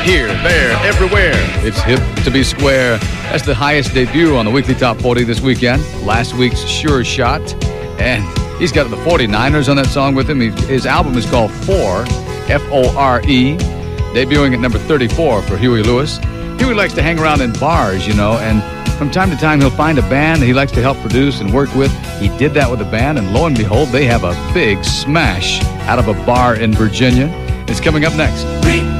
Here, there, everywhere. It's hip to be square. That's the highest debut on the weekly Top 40 this weekend. Last week's Sure Shot. And he's got the 49ers on that song with him. His album is called Four, F-O-R-E, debuting at number 34 for Huey Lewis. Huey likes to hang around in bars, and from time to time he'll find a band he likes to help produce and work with. He did that with a band, and lo and behold, they have a big smash out of a bar in Virginia. It's coming up next.